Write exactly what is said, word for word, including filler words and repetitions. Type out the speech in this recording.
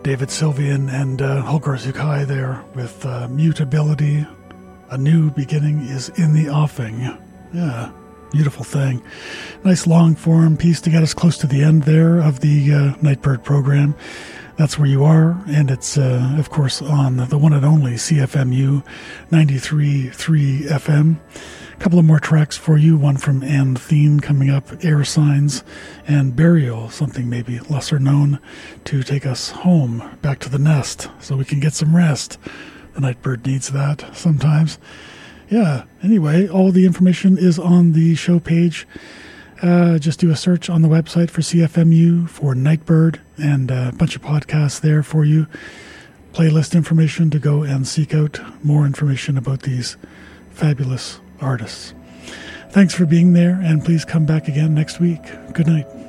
David Sylvian and uh, Holger Zukai there with uh, Mutability. A new beginning is in the offing. Yeah, beautiful thing. Nice long form piece to get us close to the end there of the uh, Nightbird program. That's where you are, and it's, uh, of course, on the one and only C F M U ninety-three point three F M. A couple of more tracks for you, one from Anne Theen coming up, Air Signs, and Burial, something maybe lesser known, to take us home, back to the nest, so we can get some rest. The Nightbird needs that sometimes. Yeah, anyway, all the information is on the show page. Uh, just do a search on the website for C F M U, for Nightbird, and a bunch of podcasts there for you. Playlist information to go and seek out more information about these fabulous artists. Thanks for being there, and please come back again next week. Good night.